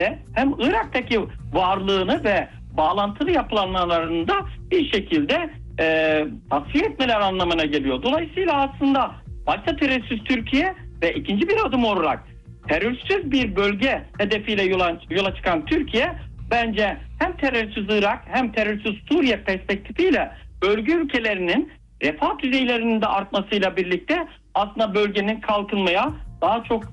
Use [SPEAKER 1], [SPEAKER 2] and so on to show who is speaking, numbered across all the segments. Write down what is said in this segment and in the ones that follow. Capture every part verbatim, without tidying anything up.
[SPEAKER 1] hem Irak'taki varlığını ve bağlantılı yapılanmalarını da bir şekilde e, tasfiye etmeler anlamına geliyor. Dolayısıyla aslında başta terörsüz Türkiye ve ikinci bir adım olarak terörsüz bir bölge hedefiyle yola, yola çıkan Türkiye bence hem terörsüz Irak hem terörsüz Suriye perspektifiyle bölge ülkelerinin refah düzeylerinin de artmasıyla birlikte aslında bölgenin kalkınmaya daha çok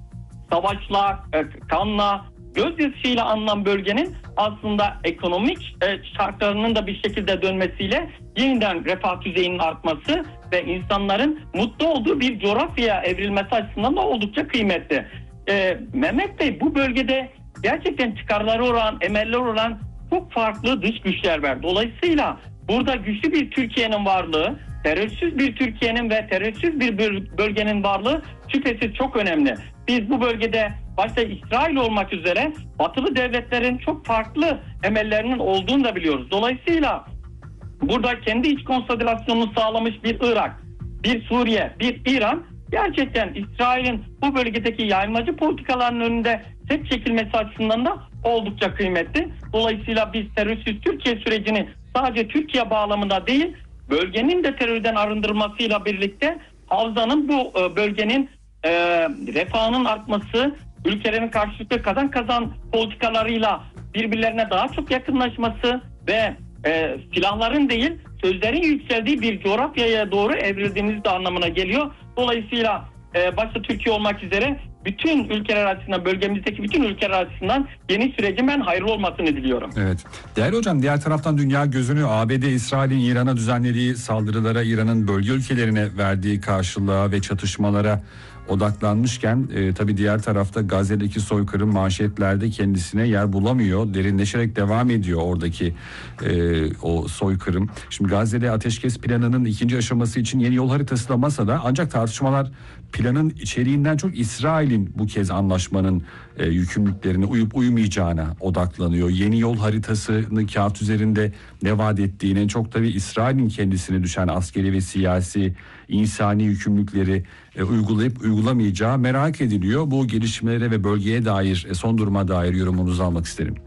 [SPEAKER 1] savaşla, kanla, gözyaşıyla anılan bölgenin aslında ekonomik şartlarının da bir şekilde dönmesiyle yeniden refah düzeyinin artması ve insanların mutlu olduğu bir coğrafyaya evrilmesi açısından da oldukça kıymetli. Ee, Mehmet Bey, bu bölgede gerçekten çıkarları olan, emeller olan çok farklı dış güçler var. Dolayısıyla burada güçlü bir Türkiye'nin varlığı, terörsüz bir Türkiye'nin ve terörsüz bir bölgenin varlığı şüphesiz çok önemli. Biz bu bölgede başta İsrail olmak üzere batılı devletlerin çok farklı emellerinin olduğunu da biliyoruz. Dolayısıyla burada kendi iç konsolidasyonunu sağlamış bir Irak, bir Suriye, bir İran gerçekten İsrail'in bu bölgedeki yayılmacı politikalarının önünde tek çekilmesi açısından da oldukça kıymetli. Dolayısıyla biz terörsüz Türkiye sürecini sadece Türkiye bağlamında değil, bölgenin de terörden arındırılmasıyla birlikte havzanın bu bölgenin e, refahının artması, ülkelerin karşılıklı kazan kazan politikalarıyla birbirlerine daha çok yakınlaşması ve e, silahların değil sözlerin yükseldiği bir coğrafyaya doğru evrildiğimiz de anlamına geliyor. Dolayısıyla e, başta Türkiye olmak üzere bütün ülkeler açısından, bölgemizdeki bütün ülkeler açısından yeni sürecin ben hayırlı olmasını diliyorum.
[SPEAKER 2] Evet. Değerli hocam, diğer taraftan dünya gözünü A B D, İsrail'in İran'a düzenlediği saldırılara, İran'ın bölge ülkelerine verdiği karşılığa ve çatışmalara odaklanmışken e, tabii diğer tarafta Gazze'deki soykırım manşetlerde kendisine yer bulamıyor. Derinleşerek devam ediyor oradaki e, o soykırım. Şimdi Gazze'de ateşkes planının ikinci aşaması için yeni yol haritası da masada, ancak tartışmalar planın içeriğinden çok İsrail'in bu kez anlaşmanın e, yükümlülüklerine uyup uymayacağına odaklanıyor. Yeni yol haritasını kağıt üzerinde ne vaat ettiğini, çok tabii İsrail'in kendisine düşen askeri ve siyasi, insani yükümlülükleri e, uygulayıp uygulamayacağı merak ediliyor. Bu gelişmelere ve bölgeye dair, e, son duruma dair yorumunuzu almak isterim.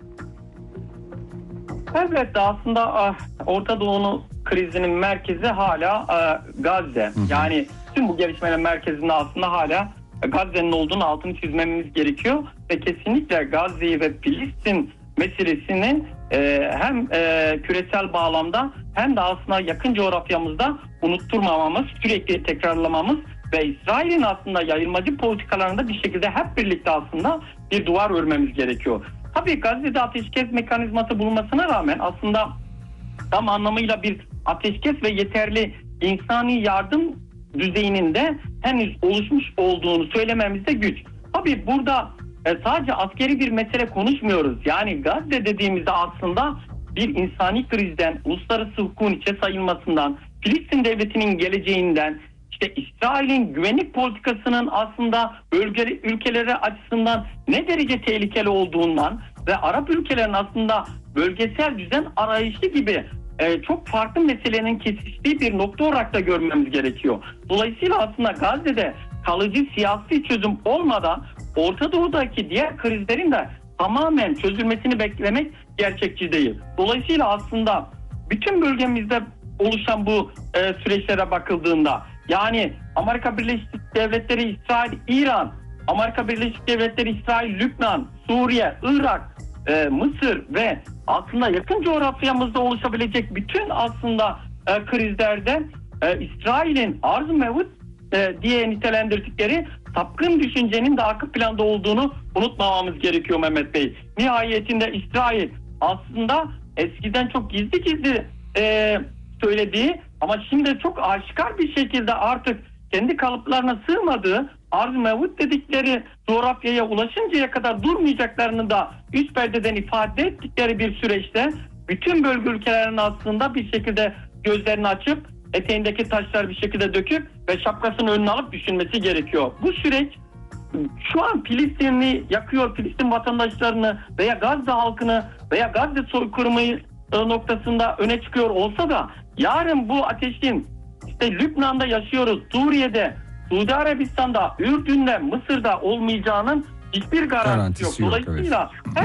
[SPEAKER 1] Elbette aslında Orta Doğu'nun krizinin merkezi hala Gazze. Hı hı. Yani tüm bu gelişmelerin merkezinde aslında hala Gazze'nin olduğunu altını çizmemiz gerekiyor ve kesinlikle Gazze'yi ve Filistin meselesini e, hem e, küresel bağlamda hem de aslında yakın coğrafyamızda unutturmamamız, sürekli tekrarlamamız ve İsrail'in aslında yayılmacı politikalarında bir şekilde hep birlikte aslında bir duvar örmemiz gerekiyor. Tabii Gazze'de ateşkes mekanizması bulunmasına rağmen aslında tam anlamıyla bir ateşkes ve yeterli insani yardım düzeyinin de henüz oluşmuş olduğunu söylememiz de güç. Tabii burada e, sadece askeri bir mesele konuşmuyoruz. Yani Gazze dediğimizde aslında bir insani krizden, uluslararası hukukun içe sayılmasından, Filistin devletinin geleceğinden, işte İsrail'in güvenlik politikasının aslında bölge ülkeleri açısından ne derece tehlikeli olduğundan ve Arap ülkelerin aslında bölgesel düzen arayışı gibi e, çok farklı meselenin kesiştiği bir nokta olarak da görmemiz gerekiyor. Dolayısıyla aslında Gazze'de kalıcı siyasi çözüm olmadan Orta Doğu'daki diğer krizlerin de tamamen çözülmesini beklemek gerçekçi değil. Dolayısıyla aslında bütün bölgemizde oluşan bu e, süreçlere bakıldığında, yani Amerika Birleşik Devletleri, İsrail, İran, Amerika Birleşik Devletleri, İsrail, Lübnan, Suriye, Irak, e, Mısır ve aslında yakın coğrafyamızda oluşabilecek bütün aslında e, krizlerde e, İsrail'in arz-ı mevcut e, diye nitelendirdikleri sapkın düşüncenin de arka planda olduğunu unutmamamız gerekiyor Mehmet Bey. Nihayetinde İsrail aslında eskiden çok gizli gizli e, söylediği ama şimdi çok aşikar bir şekilde artık kendi kalıplarına sığmadığı arz-ı mevcut dedikleri coğrafyaya ulaşıncaya kadar durmayacaklarını da üst perdeden ifade ettikleri bir süreçte bütün bölge ülkelerinin aslında bir şekilde gözlerini açıp eteğindeki taşları bir şekilde döküp ve şapkasını önüne alıp düşünmesi gerekiyor. Bu süreç şu an Filistin'i yakıyor, Filistin vatandaşlarını veya Gazze halkını veya Gazze soykırımı noktasında öne çıkıyor olsa da yarın bu ateşin işte Lübnan'da yaşıyoruz, Suriye'de, Suudi Arabistan'da, Ürdün'de, Mısır'da olmayacağının hiçbir garantisi, garantisi yok. Dolayısıyla yok, evet.